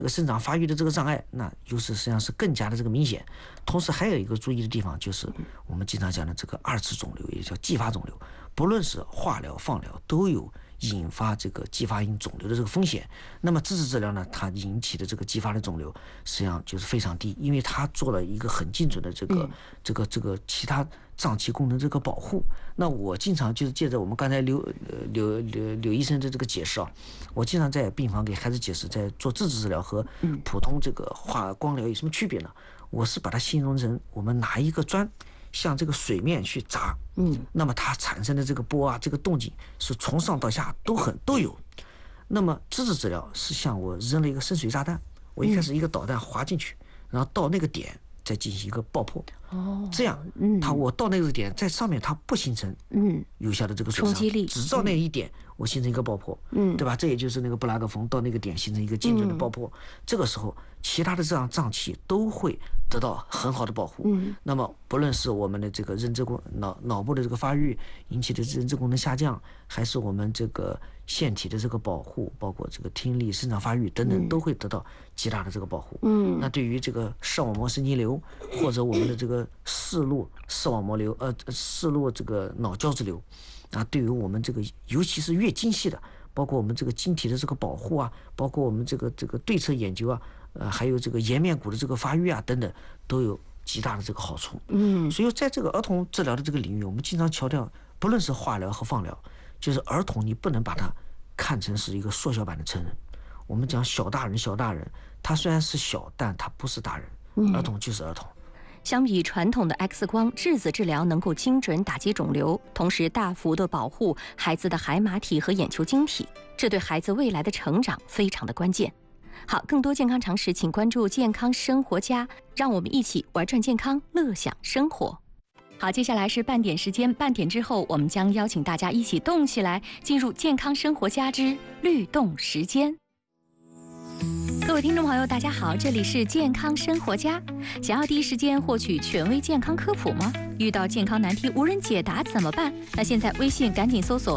这个生长发育的这个障碍，那优势实际上是更加的这个明显。同时还有一个注意的地方，就是我们经常讲的这个二次肿瘤，也叫继发肿瘤，不论是化疗、放疗，都有引发这个继发性肿瘤的这个风险。那么支持治疗呢，它引起的这个继发的肿瘤实际上就是非常低，因为它做了一个很精准的这个其他脏器功能这个保护。那我经常就是借着我们刚才刘医生的这个解释啊，我经常在病房给孩子解释，在做支持治疗和普通这个化光疗有什么区别呢？我是把它形容成我们拿一个砖向这个水面去砸，那么它产生的这个波啊，这个动静是从上到下都有。那么支持治疗是像我扔了一个深水炸弹，我一开始一个导弹滑进去，然后到那个点再进行一个爆破，这样我到那个点在上面它不形成有效的这个损伤， 冲击力， 只到那一点我形成一个爆破，对吧？这也就是那个布拉格缝到那个点形成一个精准的爆破，这个时候其他的这样脏器都会得到很好的保护。那么不论是我们的这个认知脑部的这个发育引起的认知功能下降，还是我们这个腺体的这个保护，包括这个听力、生长发育等等，都会得到极大的这个保护。那对于这个视网膜神经瘤或者我们的这个视路视网膜瘤视路这个脑胶质瘤啊，对于我们这个尤其是越精细的，包括我们这个晶体的这个保护啊，包括我们这个对侧研究啊，还有这个颜面骨的这个发育啊等等，都有极大的这个好处。所以在这个儿童治疗的这个领域，我们经常强调，不论是化疗和放疗，就是儿童你不能把它看成是一个缩小版的成人。我们讲小大人，他虽然是小，但他不是大人，儿童就是儿童。 相比传统的 X 光，质子治疗能够精准打击肿瘤，同时大幅度保护孩子的海马体和眼球晶体，这对孩子未来的成长非常的关键。好，更多健康常识，请关注健康生活家，让我们一起玩转健康，乐享生活。好，接下来是半点时间，半点之后我们将邀请大家一起动起来，进入健康生活家之律动时间。各位听众朋友，大家好，这里是健康生活家。想要第一时间获取权威健康科普吗？遇到健康难题无人解答怎么办？那现在微信赶紧搜索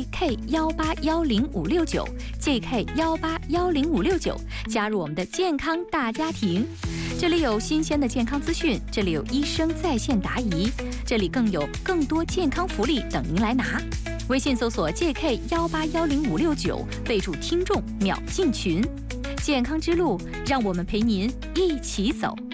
JK1810569，JK1810569，加入我们的健康大家庭。这里有新鲜的健康资讯，这里有医生在线答疑，这里更有更多健康福利等您来拿。微信搜索 JK1810569，备注听众秒进群。健康之路，让我们陪您一起走。